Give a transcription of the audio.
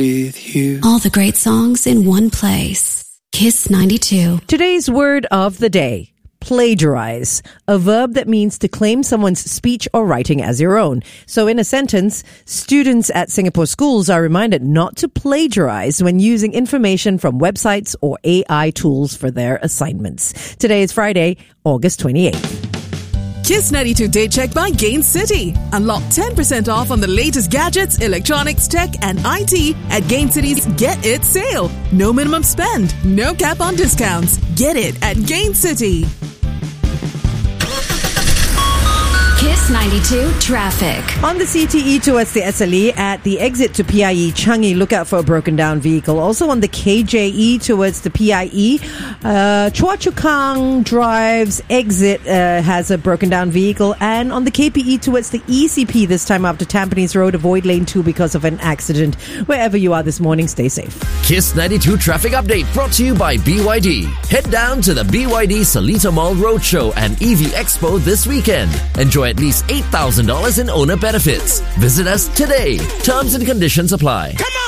with you. All the great songs in one place. Kiss 92. Today's word of the day. Plagiarize, a verb that means to claim someone's speech or writing as your own. So in a sentence, students at Singapore schools are reminded not to plagiarize when using information from websites or AI tools for their assignments. Today is Friday, August 28th. Kiss 92 Day Check by Gain City. Unlock 10% off on the latest gadgets, electronics, tech, and IT at Gain City's Get It sale. No minimum spend, no cap on discounts. Get it at Gain City. Kiss 92 Traffic. On the CTE towards the SLE at the exit to PIE Changi, look out for a broken down vehicle. Also on the KJE towards the PIE, Chua Chu Kang Drive's exit has a broken down vehicle. And on the KPE towards the ECP this time up to Tampines Road, avoid lane 2 because of an accident. Wherever you are this morning, stay safe. Kiss 92 Traffic Update brought to you by BYD. Head down to the BYD Seletar Mall Roadshow and EV Expo this weekend. Enjoy at least $8,000 in owner benefits. Visit us today. Terms and conditions apply. Come on!